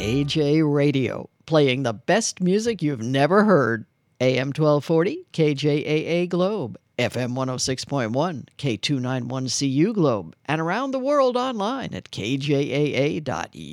KJ Radio, playing the best music you've never heard. AM 1240, KJAA Globe, FM 106.1, K291CU Globe, and around the world online at kjaa.us.